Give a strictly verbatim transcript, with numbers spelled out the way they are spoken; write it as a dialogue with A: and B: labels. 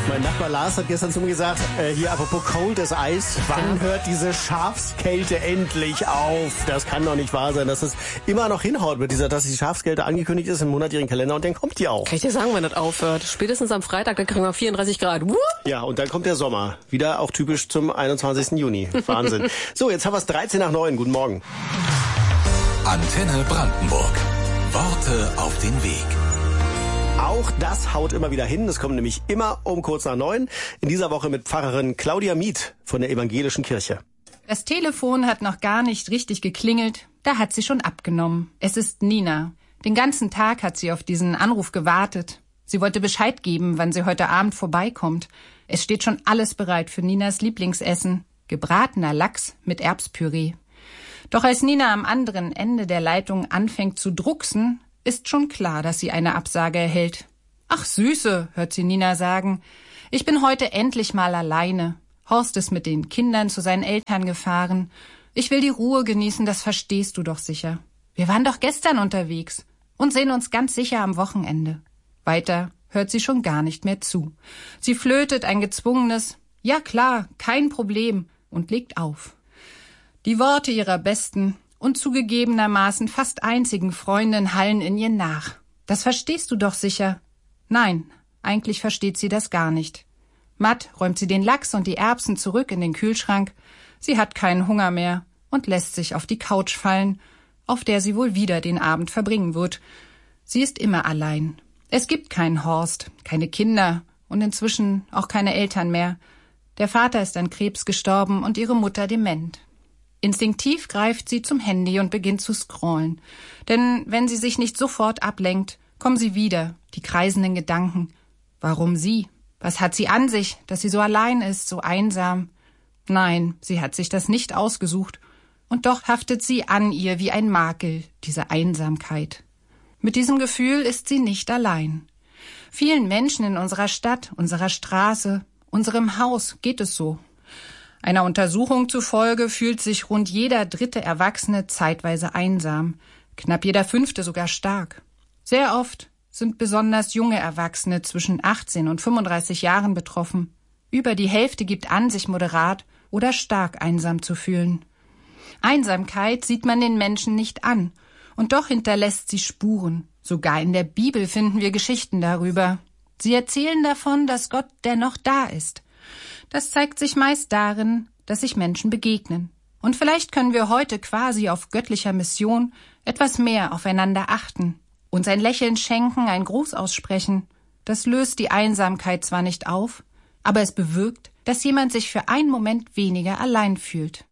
A: Mein Nachbar Lars hat gestern zu mir gesagt, äh, hier apropos Cold as Eis, wann ja. hört diese Schafskälte endlich auf? Das kann doch nicht wahr sein, dass es immer noch hinhaut mit dieser, dass die Schafskälte angekündigt ist im monatjährigen Kalender und dann kommt die auch.
B: Kann ich dir sagen, wann das aufhört? Spätestens am Freitag, da kriegen wir vierunddreißig Grad. Wuh!
A: Ja, und dann kommt der Sommer. Wieder auch typisch zum einundzwanzigsten Juni. Wahnsinn. So, jetzt haben wir es dreizehn nach neun. Guten Morgen.
C: Antenne Brandenburg. Worte auf den Weg.
A: Auch das haut immer wieder hin. Es kommt nämlich immer um kurz nach neun. In dieser Woche mit Pfarrerin Claudia Mieth von der Evangelischen Kirche.
D: Das Telefon hat noch gar nicht richtig geklingelt. Da hat sie schon abgenommen. Es ist Nina. Den ganzen Tag hat sie auf diesen Anruf gewartet. Sie wollte Bescheid geben, wann sie heute Abend vorbeikommt. Es steht schon alles bereit für Ninas Lieblingsessen. Gebratener Lachs mit Erbspüree. Doch als Nina am anderen Ende der Leitung anfängt zu drucksen, ist schon klar, dass sie eine Absage erhält. »Ach Süße«, hört sie Nina sagen, »ich bin heute endlich mal alleine. Horst ist mit den Kindern zu seinen Eltern gefahren. Ich will die Ruhe genießen, das verstehst du doch sicher. Wir waren doch gestern unterwegs und sehen uns ganz sicher am Wochenende.« Weiter hört sie schon gar nicht mehr zu. Sie flötet ein gezwungenes »Ja klar, kein Problem« und legt auf. Die Worte ihrer besten und zugegebenermaßen fast einzigen Freundin hallen in ihr nach. »Das verstehst du doch sicher.« Nein, eigentlich versteht sie das gar nicht. Matt räumt sie den Lachs und die Erbsen zurück in den Kühlschrank. Sie hat keinen Hunger mehr und lässt sich auf die Couch fallen, auf der sie wohl wieder den Abend verbringen wird. Sie ist immer allein. Es gibt keinen Horst, keine Kinder und inzwischen auch keine Eltern mehr. Der Vater ist an Krebs gestorben und ihre Mutter dement. Instinktiv greift sie zum Handy und beginnt zu scrollen. Denn wenn sie sich nicht sofort ablenkt, kommen sie wieder, die kreisenden Gedanken. Warum sie? Was hat sie an sich, dass sie so allein ist, so einsam? Nein, sie hat sich das nicht ausgesucht. Und doch haftet sie an ihr wie ein Makel, diese Einsamkeit. Mit diesem Gefühl ist sie nicht allein. Vielen Menschen in unserer Stadt, unserer Straße, unserem Haus geht es so. Einer Untersuchung zufolge fühlt sich rund jeder dritte Erwachsene zeitweise einsam, knapp jeder fünfte sogar stark. Sehr oft sind besonders junge Erwachsene zwischen achtzehn und fünfunddreißig Jahren betroffen. Über die Hälfte gibt an, sich moderat oder stark einsam zu fühlen. Einsamkeit sieht man den Menschen nicht an, und doch hinterlässt sie Spuren. Sogar in der Bibel finden wir Geschichten darüber. Sie erzählen davon, dass Gott dennoch da ist. Das zeigt sich meist darin, dass sich Menschen begegnen. Und vielleicht können wir heute quasi auf göttlicher Mission etwas mehr aufeinander achten, uns ein Lächeln schenken, ein Gruß aussprechen. Das löst die Einsamkeit zwar nicht auf, aber es bewirkt, dass jemand sich für einen Moment weniger allein fühlt.